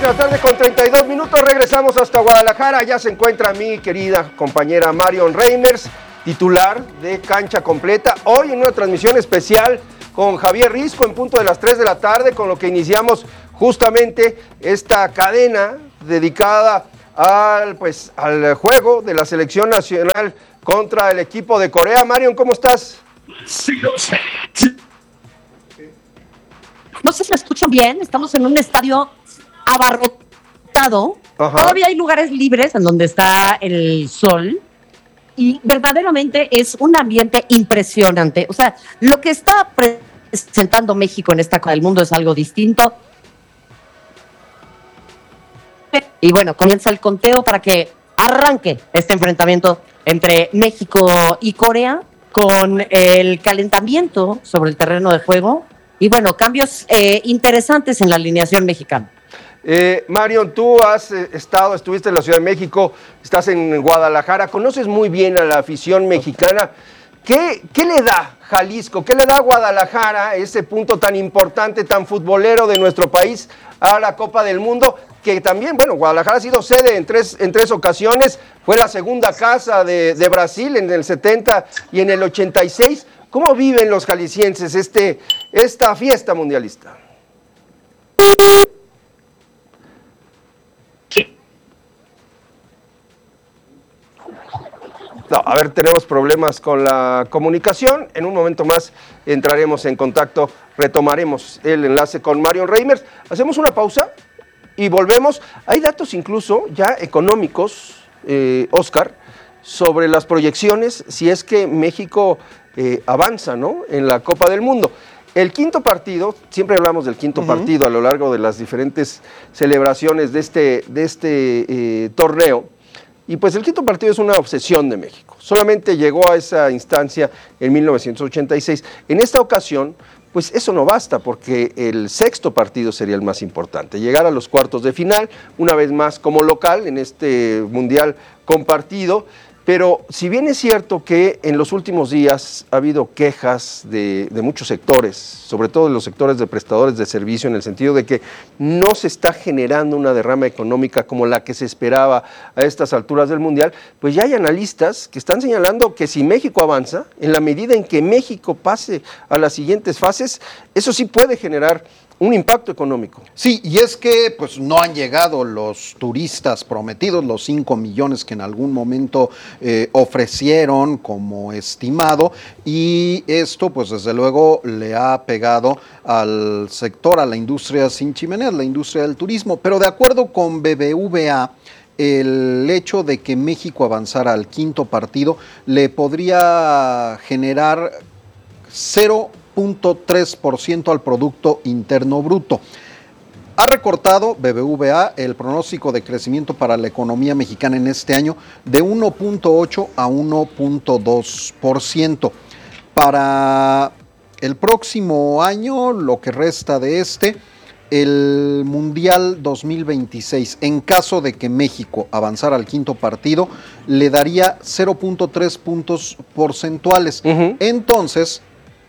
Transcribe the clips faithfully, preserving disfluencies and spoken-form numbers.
de la tarde con treinta y dos minutos, regresamos hasta Guadalajara. Ya se encuentra mi querida compañera Marion Reimers, titular de Cancha Completa, hoy en una transmisión especial con Javier Risco en punto de las tres de la tarde, con lo que iniciamos justamente esta cadena dedicada al, pues, al juego de la selección nacional contra el equipo de Corea. Marion, ¿cómo estás? Sí, no sé. No sé si me escuchan bien, estamos en un estadio abarrotado. Ajá. Todavía hay lugares libres en donde está el sol y verdaderamente es un ambiente impresionante. O sea, lo que está presentando México en esta Copa del Mundo es algo distinto. Y bueno, comienza el conteo para que arranque este enfrentamiento entre México y Corea con el calentamiento sobre el terreno de juego y bueno, cambios eh, interesantes en la alineación mexicana. Eh, Marion, tú has eh, estado, estuviste en la Ciudad de México, estás en Guadalajara, conoces muy bien a la afición mexicana. ¿Qué, qué le da Jalisco, qué le da Guadalajara, ese punto tan importante, tan futbolero de nuestro país, a la Copa del Mundo? Que también, bueno, Guadalajara ha sido sede en tres, en tres ocasiones, fue la segunda casa de, de Brasil en el setenta y en el ochenta y seis. ¿Cómo viven los jaliscienses este, esta fiesta mundialista? No, a ver, tenemos problemas con la comunicación. En un momento más entraremos en contacto, retomaremos el enlace con Marion Reimers. Hacemos una pausa y volvemos. Hay datos incluso ya económicos, eh, Oscar, sobre las proyecciones si es que México eh, avanza, ¿no?, en la Copa del Mundo. El quinto partido, siempre hablamos del quinto uh-huh. partido a lo largo de las diferentes celebraciones de este, de este eh, torneo. Y pues el quinto partido es una obsesión de México. Solamente llegó a esa instancia en mil novecientos ochenta y seis. En esta ocasión, pues eso no basta, porque el sexto partido sería el más importante. Llegar a los cuartos de final, una vez más como local en este mundial compartido. Pero si bien es cierto que en los últimos días ha habido quejas de, de muchos sectores, sobre todo de los sectores de prestadores de servicio, en el sentido de que no se está generando una derrama económica como la que se esperaba a estas alturas del Mundial, pues ya hay analistas que están señalando que si México avanza, en la medida en que México pase a las siguientes fases, eso sí puede generar un impacto económico. Sí, y es que pues no han llegado los turistas prometidos, los cinco millones que en algún momento eh, ofrecieron como estimado, y esto pues desde luego le ha pegado al sector, a la industria sin chimeneas, la industria del turismo. Pero de acuerdo con B B V A, el hecho de que México avanzara al quinto partido le podría generar cero punto tres por ciento al Producto Interno Bruto. Ha recortado B B V A el pronóstico de crecimiento para la economía mexicana en este año de uno punto ocho a uno punto dos por ciento. Para el próximo año, lo que resta de este, el Mundial dos mil veintiséis, en caso de que México avanzara al quinto partido, le daría cero punto tres puntos porcentuales. Uh-huh. Entonces,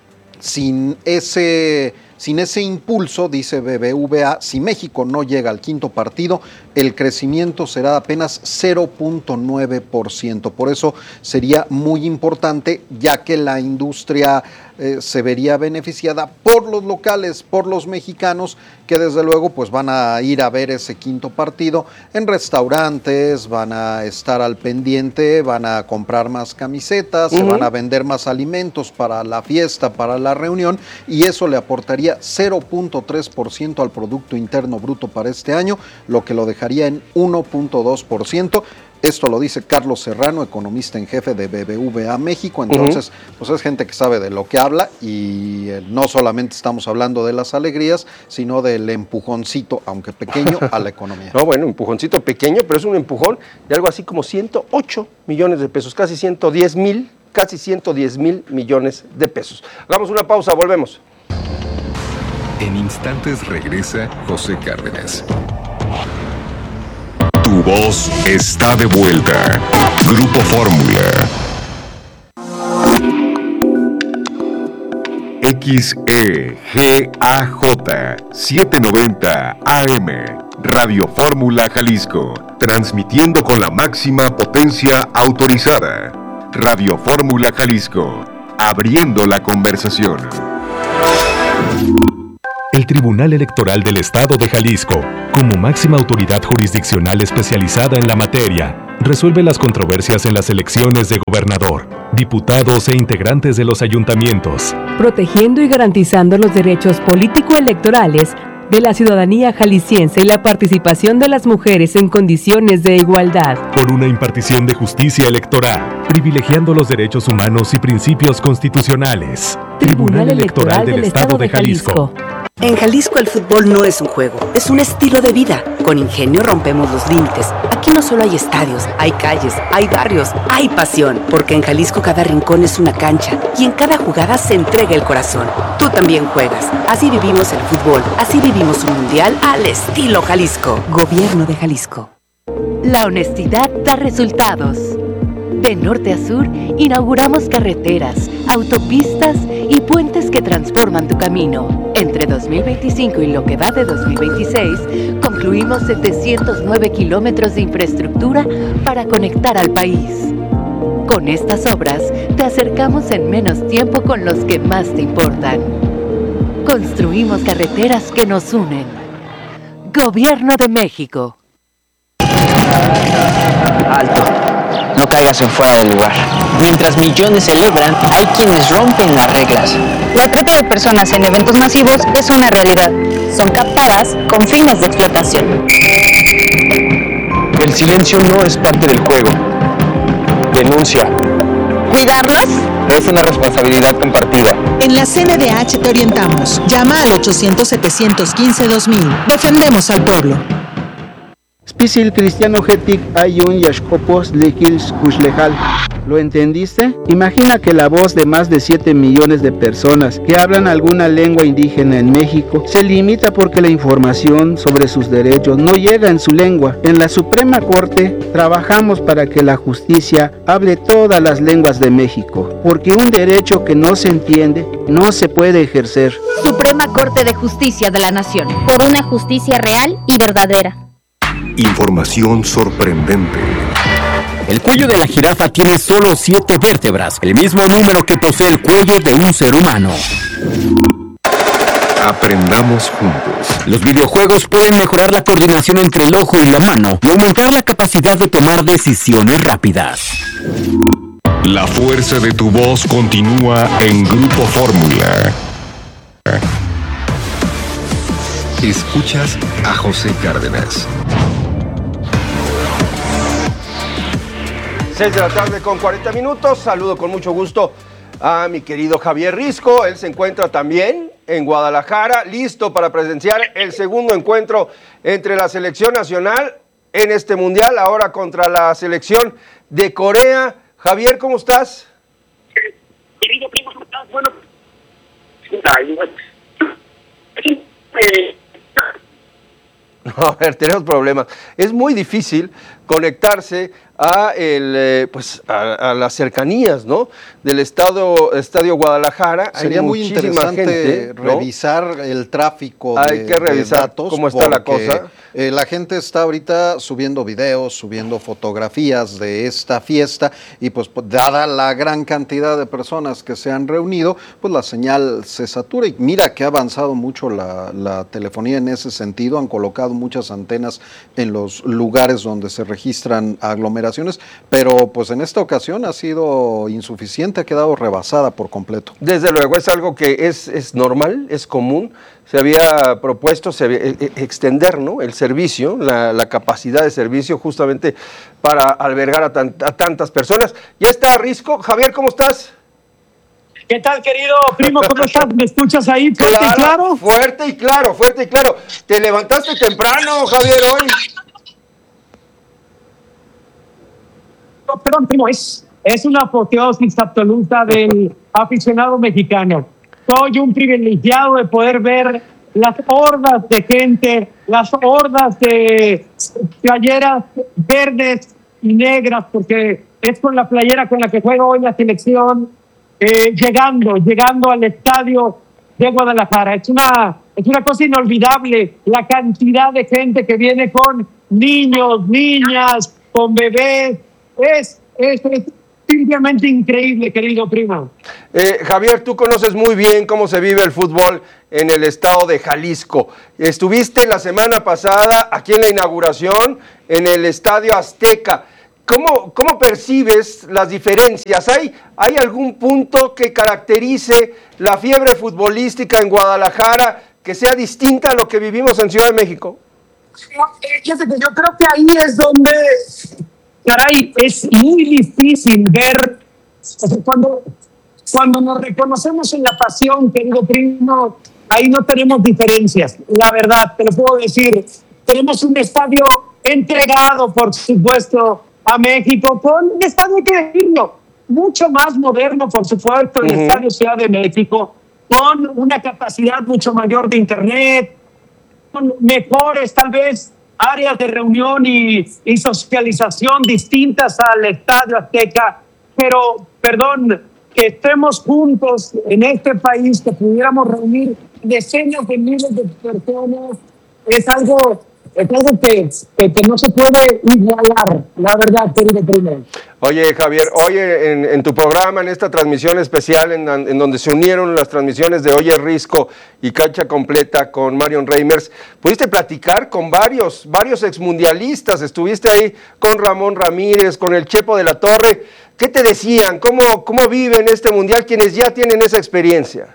Sin ese, sin ese impulso, dice B B V A, si México no llega al quinto partido, el crecimiento será apenas cero punto nueve por ciento. Por eso sería muy importante, ya que la industria eh, se vería beneficiada por los locales, por los mexicanos, que desde luego pues van a ir a ver ese quinto partido en restaurantes, van a estar al pendiente, van a comprar más camisetas, uh-huh. se van a vender más alimentos para la fiesta, para la reunión, y eso le aportaría cero punto tres por ciento al Producto Interno Bruto para este año, lo que lo dejaría en uno punto dos por ciento. Esto lo dice Carlos Serrano, economista en jefe de B B V A México. Entonces, uh-huh. pues es gente que sabe de lo que habla, y eh, no solamente estamos hablando de las alegrías, sino del empujoncito, aunque pequeño, a la economía. No, bueno, empujoncito pequeño, pero es un empujón de algo así como ciento ocho millones de pesos, casi ciento diez mil, casi ciento diez mil millones de pesos. Hagamos una pausa, volvemos. En instantes regresa José Cárdenas. Tu voz está de vuelta. Grupo Fórmula. X E G A J setecientos noventa A M, Radio Fórmula Jalisco, transmitiendo con la máxima potencia autorizada. Radio Fórmula Jalisco, abriendo la conversación. El Tribunal Electoral del Estado de Jalisco, como máxima autoridad jurisdiccional especializada en la materia, resuelve las controversias en las elecciones de gobernador, diputados e integrantes de los ayuntamientos, protegiendo y garantizando los derechos político-electorales de la ciudadanía jalisciense y la participación de las mujeres en condiciones de igualdad. Por una impartición de justicia electoral, privilegiando los derechos humanos y principios constitucionales. Tribunal Electoral del Estado de Jalisco. En Jalisco el fútbol no es un juego, es un estilo de vida. Con ingenio rompemos los límites. Aquí no solo hay estadios, hay calles, hay barrios, hay pasión. Porque en Jalisco cada rincón es una cancha y en cada jugada se entrega el corazón. Tú también juegas. Así vivimos el fútbol, así vivimos un mundial al estilo Jalisco. Gobierno de Jalisco. La honestidad da resultados. De norte a sur, inauguramos carreteras, autopistas y puentes que transforman tu camino. Entre dos mil veinticinco y lo que va de dos mil veintiséis, concluimos setecientos nueve kilómetros de infraestructura para conectar al país. Con estas obras, te acercamos en menos tiempo con los que más te importan. Construimos carreteras que nos unen. Gobierno de México. Alto. No caigas en fuera del lugar. Mientras millones celebran, hay quienes rompen las reglas. La trata de personas en eventos masivos es una realidad. Son captadas con fines de explotación. El silencio no es parte del juego. Denuncia. ¿Cuidarlos? Es una responsabilidad compartida. En la C N D H te orientamos. Llama al ochocientos, setecientos quince, dos mil. Defendemos al pueblo. Spisil cristiano getic ayun yashkopos lekils kushlejal. ¿Lo entendiste? Imagina que la voz de más de siete millones de personas que hablan alguna lengua indígena en México se limita porque la información sobre sus derechos no llega en su lengua. En la Suprema Corte trabajamos para que la justicia hable todas las lenguas de México, porque un derecho que no se entiende no se puede ejercer. Suprema Corte de Justicia de la Nación. Por una justicia real y verdadera. Información sorprendente. El cuello de la jirafa tiene solo siete vértebras, el mismo número que posee el cuello de un ser humano. Aprendamos juntos. Los videojuegos pueden mejorar la coordinación entre el ojo y la mano y aumentar la capacidad de tomar decisiones rápidas. La fuerza de tu voz continúa en Grupo Fórmula. Escuchas a José Cárdenas. seis de la tarde con cuarenta minutos. Saludo con mucho gusto a mi querido Javier Risco. Él se encuentra también en Guadalajara, listo para presenciar el segundo encuentro entre la selección nacional en este mundial, ahora contra la selección de Corea. Javier, ¿cómo estás? Querido primo, ¿cómo estás? Bueno, no, a ver, tenemos problemas. Es muy difícil conectarse a, el, eh, pues, a, a las cercanías, ¿no?, del estado, Estadio Guadalajara. Sería Hay muy interesante gente, ¿no?, revisar el tráfico de, Hay que revisar de datos. cómo está la cosa. Eh, la gente está ahorita subiendo videos, subiendo fotografías de esta fiesta y pues dada la gran cantidad de personas que se han reunido, pues la señal se satura y mira que ha avanzado mucho la, la telefonía en ese sentido. Han colocado muchas antenas en los lugares donde se registran aglomeraciones, pero pues en esta ocasión ha sido insuficiente, ha quedado rebasada por completo. Desde luego, es algo que es, es normal, es común. Se había propuesto se había, e, extender, ¿no?, el servicio, la, la capacidad de servicio justamente para albergar a, tan, a tantas personas. Ya está Risco. Javier, ¿cómo estás? ¿Qué tal, querido primo? ¿Cómo estás? ¿Me escuchas ahí fuerte claro, y claro? Fuerte y claro, fuerte y claro. Te levantaste temprano, Javier, hoy. No, perdón, primo, es, es una apoteosis absoluta del aficionado mexicano. Soy un privilegiado de poder ver las hordas de gente, las hordas de playeras verdes y negras, porque es con la playera con la que juega hoy la selección eh, llegando, llegando al estadio de Guadalajara. Es una, es una cosa inolvidable la cantidad de gente que viene con niños, niñas, con bebés. Es, es, es simplemente increíble, querido primo. Eh, Javier, tú conoces muy bien cómo se vive el fútbol en el estado de Jalisco. Estuviste la semana pasada aquí en la inauguración en el Estadio Azteca. ¿Cómo, cómo percibes las diferencias? ¿Hay, ¿Hay algún punto que caracterice la fiebre futbolística en Guadalajara que sea distinta a lo que vivimos en Ciudad de México? Fíjate que yo creo que ahí es donde, caray, es muy difícil ver, o sea, cuando, cuando nos reconocemos en la pasión, querido primo, ahí no tenemos diferencias, la verdad, te lo puedo decir. Tenemos un estadio entregado, por supuesto, a México, con un estadio, hay que decirlo, mucho más moderno, por supuesto, el uh-huh. Estadio Ciudad de México, con una capacidad mucho mayor de internet, con mejores, tal vez, áreas de reunión y, y socialización distintas al Estadio Azteca. Pero, perdón, que estemos juntos en este país, que pudiéramos reunir decenas de miles de personas, es algo... Es algo que, que, que no se puede igualar, la verdad, querido primo. Oye, Javier, oye, en, en tu programa, en esta transmisión especial, en, en donde se unieron las transmisiones de Oye Risco y Cancha Completa con Marion Reimers, pudiste platicar con varios, varios exmundialistas, estuviste ahí con Ramón Ramírez, con el Chepo de la Torre. ¿Qué te decían? ¿Cómo, cómo viven este mundial quienes ya tienen esa experiencia?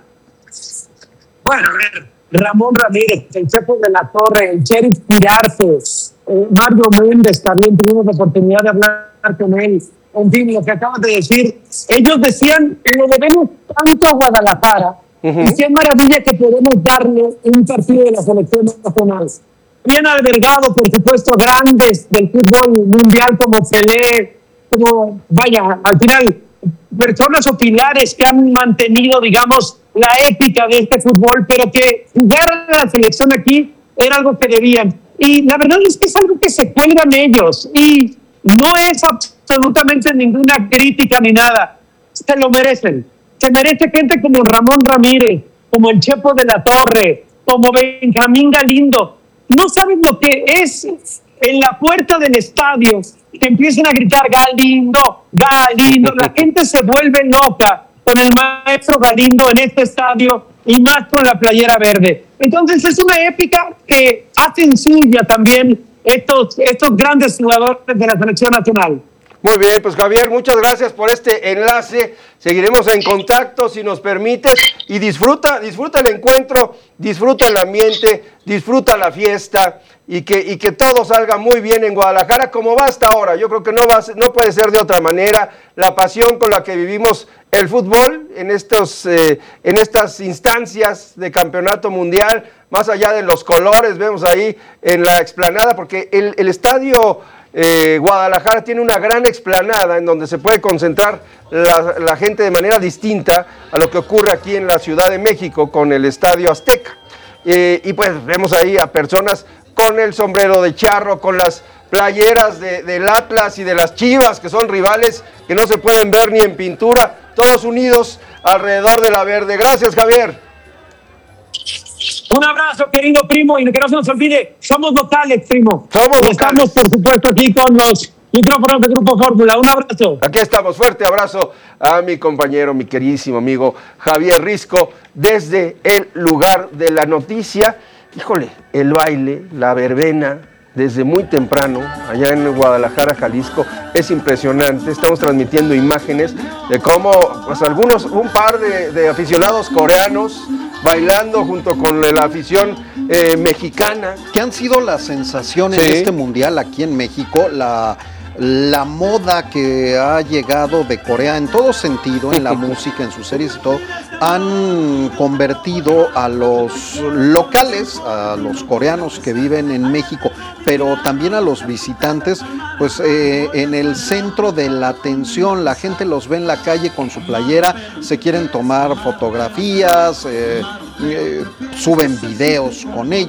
Bueno, a ver. Ramón Ramírez, el Chepo de la Torre, el Sheriff Pirarte, eh, Mario Méndez, también tuvimos la oportunidad de hablar con él. En fin, lo que acabas de decir, ellos decían, le debemos tanto a Guadalajara, uh-huh. y qué maravilla que podemos darle un partido de la selección nacional. Bien albergado, por supuesto, grandes del fútbol mundial como Pelé, como, vaya, al final, personas o pilares que han mantenido, digamos, la épica de este fútbol, pero que jugar a la selección aquí era algo que debían. Y la verdad es que es algo que se cuelgan ellos, y no es absolutamente ninguna crítica ni nada. Se lo merecen. Se merece gente como Ramón Ramírez, como el Chepo de la Torre, como Benjamín Galindo. No saben lo que es en la puerta del estadio que empiecen a gritar Galindo, Galindo. La gente se vuelve loca con el maestro Galindo en este estadio y más con la playera verde. Entonces es una épica que hacen suya también estos, estos grandes jugadores de la selección nacional. Muy bien, pues Javier, muchas gracias por este enlace. Seguiremos en contacto si nos permites, y disfruta, disfruta el encuentro, disfruta el ambiente, disfruta la fiesta, y que, y que todo salga muy bien en Guadalajara como va hasta ahora. Yo creo que no, va, no puede ser de otra manera. La pasión con la que vivimos el fútbol en, estos, eh, en estas instancias de campeonato mundial, más allá de los colores, vemos ahí en la explanada, porque el, el estadio eh, Guadalajara tiene una gran explanada en donde se puede concentrar la, la gente de manera distinta a lo que ocurre aquí en la Ciudad de México con el Estadio Azteca. Eh, y pues vemos ahí a personas con el sombrero de charro, con las playeras de, del Atlas y de las Chivas, que son rivales que no se pueden ver ni en pintura, todos unidos alrededor de la verde. Gracias, Javier. Un abrazo, querido primo, y que no se nos olvide, somos locales, primo. Somos y estamos, por supuesto, aquí con los micrófonos de Grupo Fórmula. Un abrazo. Aquí estamos, fuerte abrazo a mi compañero, mi queridísimo amigo Javier Risco, desde el lugar de la noticia. Híjole, el baile, la verbena, desde muy temprano, allá en Guadalajara, Jalisco, es impresionante. Estamos transmitiendo imágenes de cómo, pues algunos, un par de, de aficionados coreanos bailando junto con la afición eh, mexicana. ¿Qué han sido las sensaciones sí. de este mundial aquí en México? La... La moda que ha llegado de Corea en todo sentido, en la música, en sus series y todo, han convertido a los locales, a los coreanos que viven en México, pero también a los visitantes, pues eh, en el centro de la atención. La gente los ve en la calle con su playera, se quieren tomar fotografías, eh, eh, suben videos con ellos,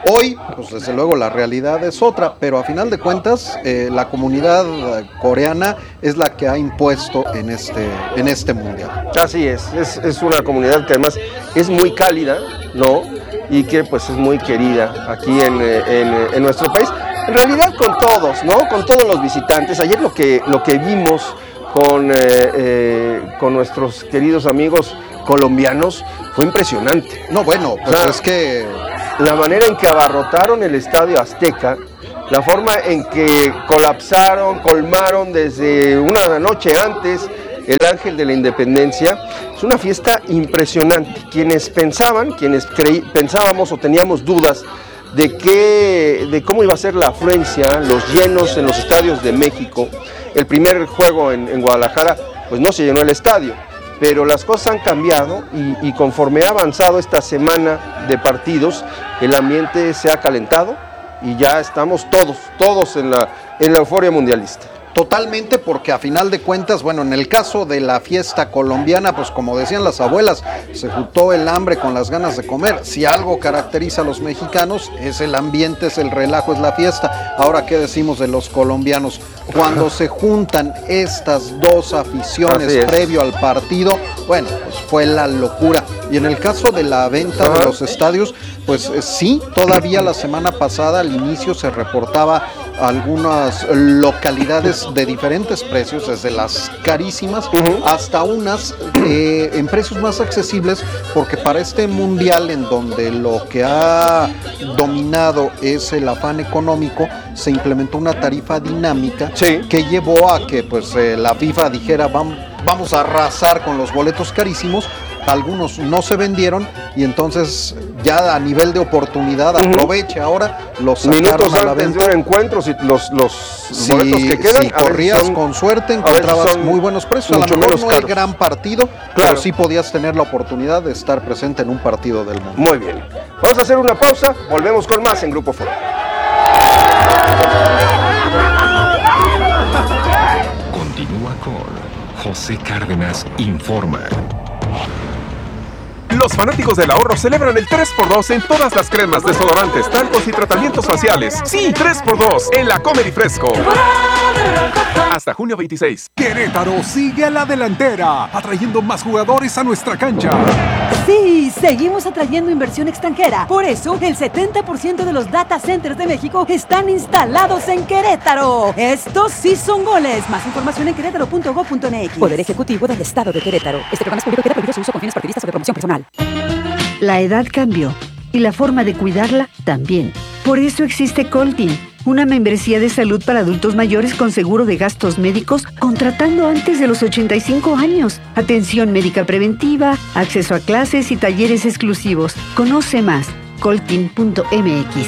Hoy, pues desde luego la realidad es otra, pero a final de cuentas eh, la comunidad coreana es la que ha impuesto en este, en este mundial. Así es, es, es una comunidad que además es muy cálida, ¿no? Y que pues es muy querida aquí en, en, en nuestro país. En realidad con todos, ¿no? Con todos los visitantes. Ayer lo que, lo que vimos con, eh, eh, con nuestros queridos amigos colombianos fue impresionante. No, bueno, pues o sea, es que la manera en que abarrotaron el Estadio Azteca, la forma en que colapsaron, colmaron desde una noche antes el Ángel de la Independencia, es una fiesta impresionante. Quienes pensaban, quienes creí, pensábamos o teníamos dudas de que, de cómo iba a ser la afluencia, los llenos en los estadios de México, el primer juego en, en Guadalajara, pues no se llenó el estadio. Pero las cosas han cambiado y, y conforme ha avanzado esta semana de partidos, el ambiente se ha calentado y ya estamos todos, todos en la, en la euforia mundialista. Totalmente, porque a final de cuentas, bueno, en el caso de la fiesta colombiana, pues como decían las abuelas, se juntó el hambre con las ganas de comer. Si algo caracteriza a los mexicanos es el ambiente, es el relajo, es la fiesta. Ahora, ¿qué decimos de los colombianos? Cuando se juntan estas dos aficiones previo al partido, bueno, pues fue la locura. Y en el caso de la venta de los estadios, pues eh, sí, todavía la semana pasada al inicio se reportaba algunas localidades de diferentes precios, desde las carísimas uh-huh. hasta unas eh, en precios más accesibles, porque para este mundial en donde lo que ha dominado es el afán económico, se implementó una tarifa dinámica sí. que llevó a que pues eh, la FIFA dijera vamos, vamos a arrasar con los boletos carísimos. Algunos no se vendieron y entonces ya a nivel de oportunidad uh-huh. aproveche ahora los sacaron minutos a la antes venta. De un encuentro, si los, los si, boletos que quedan, si corrías son, con suerte encontrabas muy buenos precios. A lo mejor no el gran partido, claro. pero sí podías tener la oportunidad de estar presente en un partido del mundo. Muy bien, vamos a hacer una pausa, volvemos con más en Grupo Foro. Continúa con José Cárdenas Informa. Los fanáticos del ahorro celebran el tres por dos en todas las cremas, desodorantes, talcos y tratamientos faciales. Sí, tres por dos en la Comer y Fresco. Hasta junio veintiséis. Querétaro sigue a la delantera, atrayendo más jugadores a nuestra cancha. Sí, seguimos atrayendo inversión extranjera. Por eso, el setenta por ciento de los data centers de México están instalados en Querétaro. Estos sí son goles. Más información en querétaro punto gob punto eme equis. Poder Ejecutivo del Estado de Querétaro. Este programa es público y queda prohibido su uso con fines partidistas o de promoción personal. La edad cambió y la forma de cuidarla también. Por eso existe Coltin, una membresía de salud para adultos mayores con seguro de gastos médicos contratando antes de los ochenta y cinco años. Atención médica preventiva, acceso a clases y talleres exclusivos. Conoce más, coltin punto eme equis.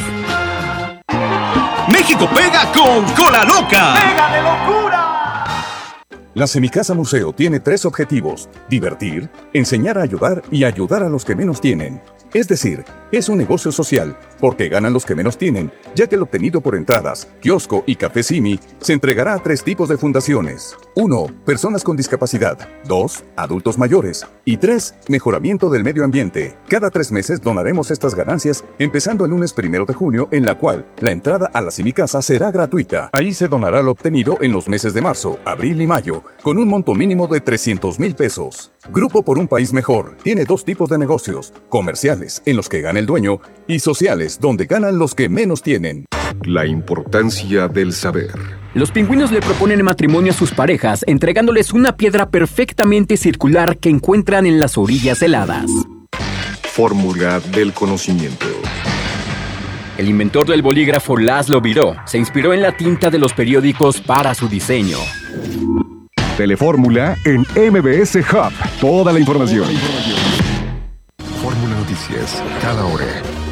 México pega con Cola Loca. ¡Pega de locura! La Semicasa Museo tiene tres objetivos: divertir, enseñar a ayudar y ayudar a los que menos tienen. Es decir, es un negocio social, porque ganan los que menos tienen, ya que el obtenido por entradas, kiosco y café Simi se entregará a tres tipos de fundaciones. uno. Personas con discapacidad. dos. Adultos mayores. Y tres. Mejoramiento del medio ambiente. Cada tres meses donaremos estas ganancias, empezando el lunes primero de junio, en la cual la entrada a la Semicasa será gratuita. Ahí se donará lo obtenido en los meses de marzo, abril y mayo, con un monto mínimo de trescientos mil pesos. Grupo por un País Mejor tiene dos tipos de negocios: comerciales, en los que gana el dueño, y sociales, donde ganan los que menos tienen. La importancia del saber. Los pingüinos le proponen matrimonio a sus parejas, entregándoles una piedra perfectamente circular que encuentran en las orillas heladas. Fórmula del conocimiento. El inventor del bolígrafo Laszlo Biró se inspiró en la tinta de los periódicos para su diseño. Telefórmula en M B S Hub. Toda la información. Fórmula Noticias, cada hora.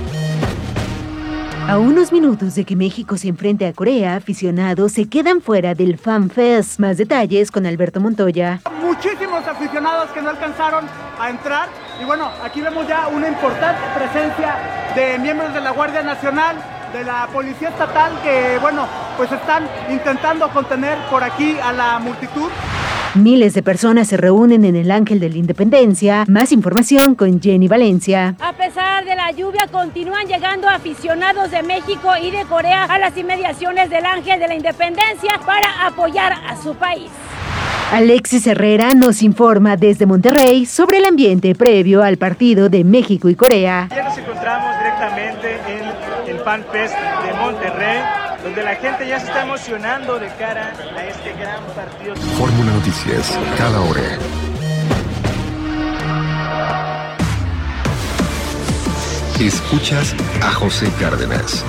A unos minutos de que México se enfrente a Corea, aficionados se quedan fuera del Fan Fest. Más detalles con Alberto Montoya. Muchísimos aficionados que no alcanzaron a entrar. Y bueno, aquí vemos ya una importante presencia de miembros de la Guardia Nacional, de la Policía Estatal, que bueno, pues están intentando contener por aquí a la multitud. Miles de personas se reúnen en el Ángel de la Independencia. Más información con Jenny Valencia. A pesar de la lluvia, continúan llegando aficionados de México y de Corea a las inmediaciones del Ángel de la Independencia para apoyar a su país. Alexis Herrera nos informa desde Monterrey sobre el ambiente previo al partido de México y Corea. Ya nos encontramos directamente en el Fan Fest de Monterrey, donde la gente ya se está emocionando de cara a este gran partido. Fórmula Noticias, cada hora. Escuchas a José Cárdenas.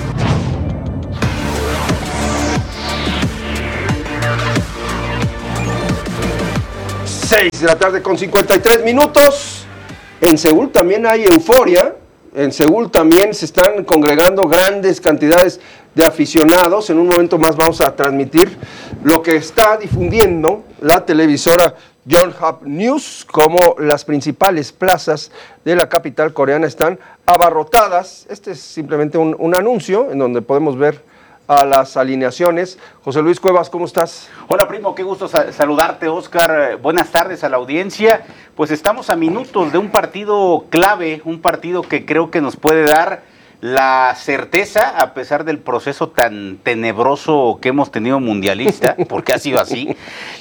seis de la tarde con cincuenta y tres minutos. En Seúl también hay euforia. En Seúl también se están congregando grandes cantidades de aficionados. En un momento más vamos a transmitir lo que está difundiendo la televisora Yonhap News, como las principales plazas de la capital coreana están abarrotadas. Este es simplemente un, un anuncio en donde podemos ver a las alineaciones. José Luis Cuevas, ¿cómo estás? Hola, primo, qué gusto sa- saludarte, Oscar. Buenas tardes a la audiencia. Pues estamos a minutos de un partido clave, un partido que creo que nos puede dar la certeza, a pesar del proceso tan tenebroso que hemos tenido mundialista, porque ha sido así,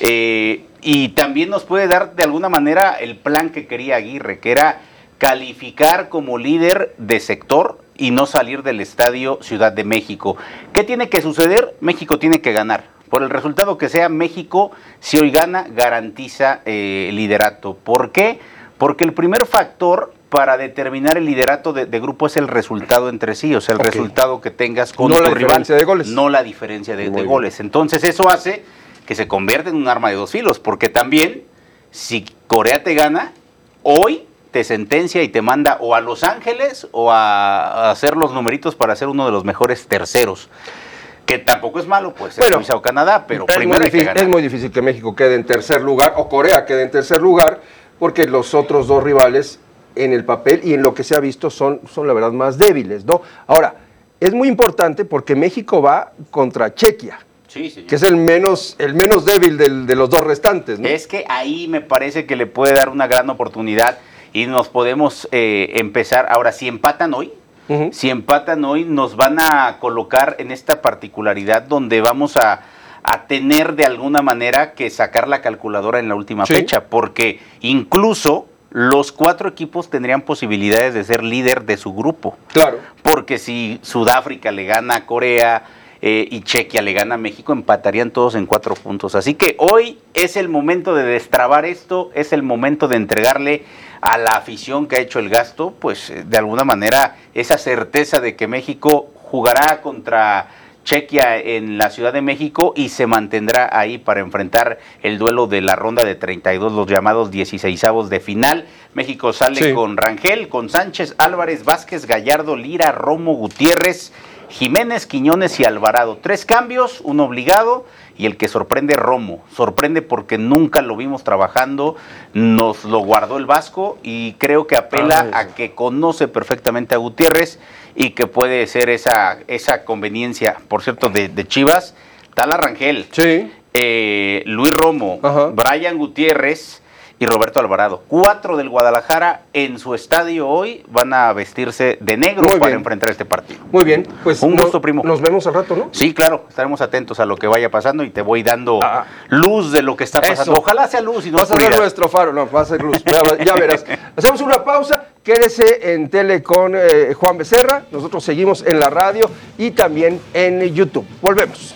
eh, y también nos puede dar de alguna manera el plan que quería Aguirre, que era calificar como líder de sector y no salir del estadio Ciudad de México. ¿Qué tiene que suceder? México tiene que ganar. Por el resultado que sea, México, si hoy gana, garantiza eh, el liderato. ¿Por qué? Porque el primer factor para determinar el liderato de, de grupo es el resultado entre sí, o sea, el okay. resultado que tengas con no tu la rival. diferencia de goles. No la diferencia de, de goles. Entonces eso hace que se convierta en un arma de dos filos, porque también, si Corea te gana, hoy te sentencia y te manda o a Los Ángeles o a, a hacer los numeritos para ser uno de los mejores terceros. Que tampoco es malo, pues, es Suiza o Canadá, pero es primero muy hay que difícil, ganar. Es muy difícil que México quede en tercer lugar, o Corea quede en tercer lugar, porque los otros dos rivales en el papel y en lo que se ha visto son, son la verdad más débiles, ¿no? Ahora, es muy importante porque México va contra Chequia. Sí, sí. Que es el menos, el menos débil del, de los dos restantes, ¿no? Es que ahí me parece que le puede dar una gran oportunidad y nos podemos eh, empezar. Ahora, si empatan hoy, uh-huh. si empatan hoy, nos van a colocar en esta particularidad donde vamos a, a tener de alguna manera que sacar la calculadora en la última sí. fecha, porque incluso los cuatro equipos tendrían posibilidades de ser líder de su grupo. Claro. Porque si Sudáfrica le gana a Corea eh, y Chequia le gana a México, empatarían todos en cuatro puntos. Así que hoy es el momento de destrabar esto, es el momento de entregarle a la afición que ha hecho el gasto, pues de alguna manera esa certeza de que México jugará contra Chequia en la Ciudad de México y se mantendrá ahí para enfrentar el duelo de la ronda de treinta y dos, los llamados dieciseisavos de final. México sale sí. con Rangel, con Sánchez, Álvarez, Vázquez, Gallardo, Lira, Romo, Gutiérrez, Jiménez, Quiñones y Alvarado. Tres cambios, un obligado y el que sorprende Romo. Sorprende porque nunca lo vimos trabajando, nos lo guardó el Vasco y creo que apela ah, a que conoce perfectamente a Gutiérrez y que puede ser esa, esa conveniencia. Por cierto, de, de Chivas, Tala Rangel, sí. eh, Luis Romo, Ajá. Brian Gutiérrez y Roberto Alvarado. Cuatro del Guadalajara en su estadio hoy van a vestirse de negro Muy para bien. enfrentar este partido. Muy bien, pues un gusto, no, primo. Nos vemos al rato, ¿no? Sí, claro, estaremos atentos a lo que vaya pasando y te voy dando ah. luz de lo que está pasando. Eso. Ojalá sea luz y no Vas a ver nuestro faro, no, va a ser luz, ya, ya verás. Hacemos una pausa, quédese en tele con eh, Juan Becerra, nosotros seguimos en la radio y también en YouTube. Volvemos.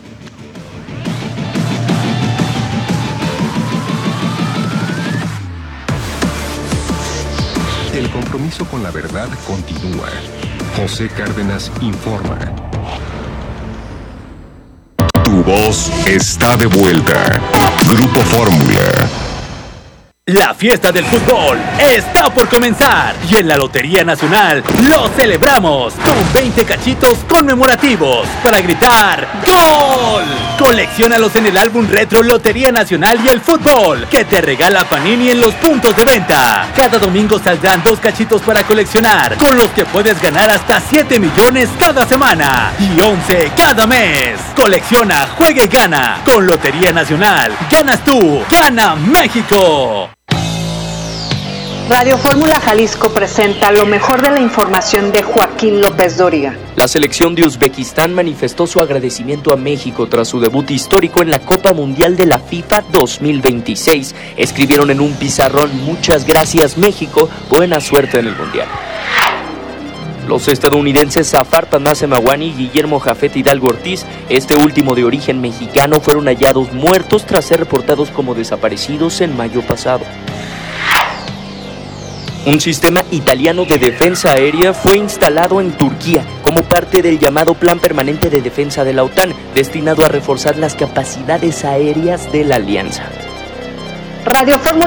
El compromiso con la verdad continúa. José Cárdenas informa. Tu voz está de vuelta. Grupo Fórmula. La fiesta del fútbol está por comenzar y en la Lotería Nacional lo celebramos con veinte cachitos conmemorativos para gritar ¡Gol! Colecciónalos en el álbum retro Lotería Nacional y el Fútbol, que te regala Panini en los puntos de venta. Cada domingo saldrán dos cachitos para coleccionar, con los que puedes ganar hasta siete millones cada semana y once cada mes. Colecciona, juega y gana. Con Lotería Nacional, ganas tú, gana México. Radio Fórmula Jalisco presenta lo mejor de la información de Joaquín López Dóriga. La selección de Uzbekistán manifestó su agradecimiento a México tras su debut histórico en la Copa Mundial de la FIFA dos mil veintiséis. Escribieron en un pizarrón: muchas gracias México, buena suerte en el Mundial. Los estadounidenses Zafar Tanase-Mawani y Guillermo Jafet Hidalgo Ortiz, este último de origen mexicano, fueron hallados muertos tras ser reportados como desaparecidos en mayo pasado. Un sistema italiano de defensa aérea fue instalado en Turquía como parte del llamado Plan Permanente de Defensa de la OTAN, destinado a reforzar las capacidades aéreas de la alianza. Radio Fórmula